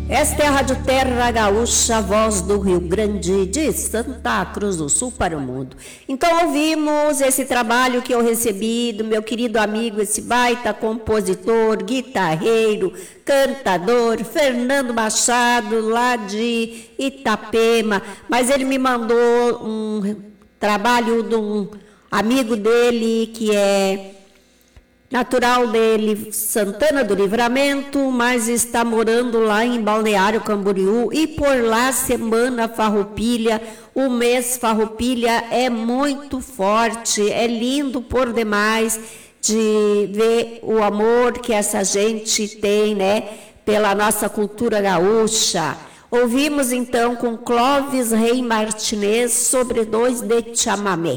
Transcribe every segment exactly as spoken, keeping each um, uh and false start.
Esta é a Rádio Terra Gaúcha, voz do Rio Grande, de Santa Cruz do Sul para o mundo. Então ouvimos esse trabalho que eu recebi do meu querido amigo, esse baita compositor, guitarreiro, cantador, Fernando Machado, lá de Itapema. Mas ele me mandou um trabalho de um amigo dele que é natural dele, Santana do Livramento, mas está morando lá em Balneário Camboriú, e por lá Semana Farroupilha, o mês Farroupilha é muito forte, é lindo por demais de ver o amor que essa gente tem, né, pela nossa cultura gaúcha. Ouvimos então com Clóvis Rei Martinez, Sobredores de Chamamé.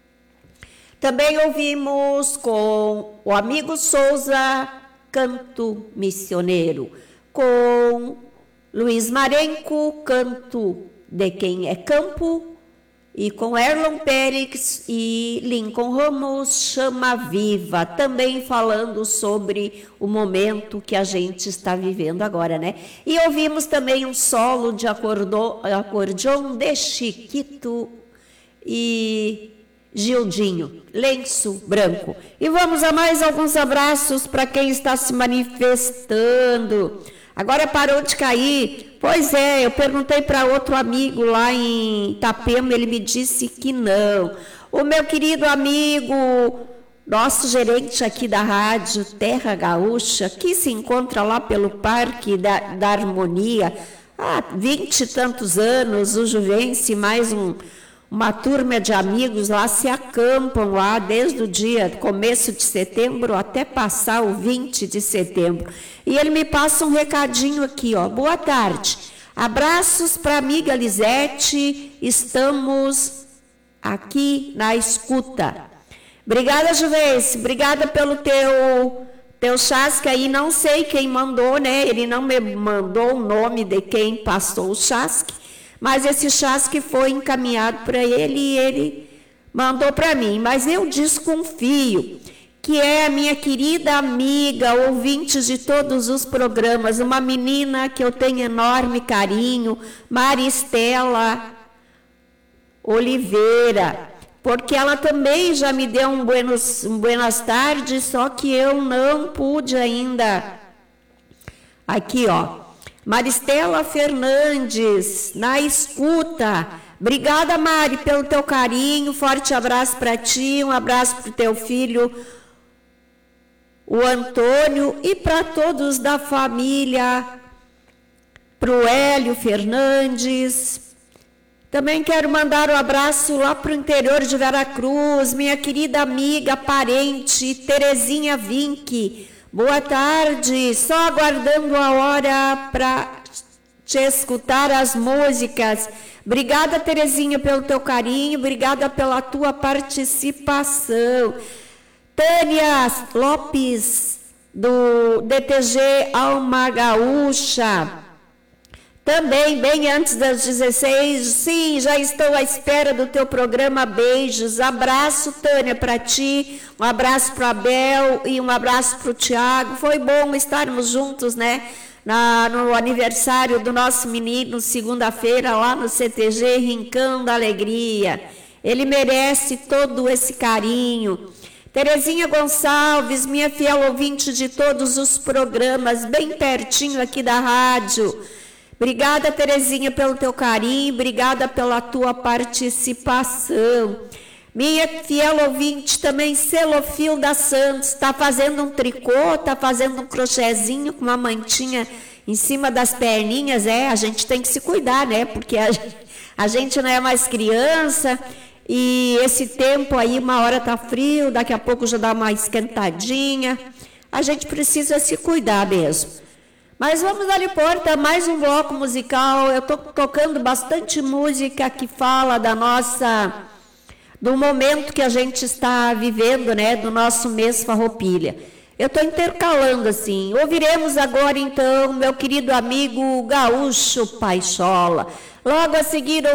Também ouvimos com o amigo Souza, Canto Missioneiro, com Luiz Marenco, Canto de Quem é Campo, e com Erlon Pérez e Lincoln Ramos, Chama Viva, também falando sobre o momento que a gente está vivendo agora, né? E ouvimos também um solo de acordeon de Chiquito e Gildinho, Lenço Branco. E vamos a mais alguns abraços para quem está se manifestando. Agora parou de cair. Pois é, eu perguntei para outro amigo lá em Itapema, ele me disse que não. O meu querido amigo, nosso gerente aqui da rádio Terra Gaúcha, que se encontra lá pelo Parque da, da Harmonia, há vinte e tantos anos, o Juvense, mais um Uma turma de amigos lá se acampam lá desde o dia começo de setembro até passar o vinte de setembro. E ele me passa um recadinho aqui, ó. Boa tarde. Abraços para a amiga Lisete. Estamos aqui na escuta. Obrigada, Juvense. Obrigada pelo teu teu chasque aí. Não sei quem mandou, né? Ele não me mandou o nome de quem passou o chasque. Mas esse chasque foi encaminhado para ele e ele mandou para mim. Mas eu desconfio que é a minha querida amiga, ouvinte de todos os programas, uma menina que eu tenho enorme carinho, Maristela Oliveira, porque ela também já me deu um buenos, um buenas tardes, só que eu não pude ainda. Aqui, ó. Maristela Fernandes, na escuta. Obrigada, Mari, pelo teu carinho. Forte abraço para ti, um abraço para o teu filho, o Antônio, e para todos da família, para o Hélio Fernandes. Também quero mandar um abraço lá para o interior de Veracruz, minha querida amiga, parente, Terezinha Vinck. Boa tarde, só aguardando a hora para te escutar as músicas. Obrigada, Terezinha, pelo teu carinho, obrigada pela tua participação. Tânia Lopes, do D T G Alma Gaúcha. Também, bem antes das dezesseis, sim, já estou à espera do teu programa. Beijos, abraço, Tânia, para ti, um abraço para o Abel e um abraço para o Tiago. Foi bom estarmos juntos, né, Na, no aniversário do nosso menino, segunda-feira, lá no C T G Rincão da Alegria. Ele merece todo esse carinho. Terezinha Gonçalves, minha fiel ouvinte de todos os programas, bem pertinho aqui da rádio. Obrigada, Terezinha, pelo teu carinho, obrigada pela tua participação. Minha fiel ouvinte também, Celofilda Santos, está fazendo um tricô, está fazendo um crochêzinho com uma mantinha em cima das perninhas. É, a gente tem que se cuidar, né? Porque a, a gente não é mais criança e esse tempo aí, uma hora tá frio, daqui a pouco já dá uma esquentadinha. A gente precisa se cuidar mesmo. Mas vamos ali, porta, mais um bloco musical. Eu estou tocando bastante música que fala da nossa, do momento que a gente está vivendo, né, do nosso mês Farroupilha. Eu estou intercalando assim. Ouviremos agora, então, meu querido amigo Gaúcho Paixola. Logo a seguir,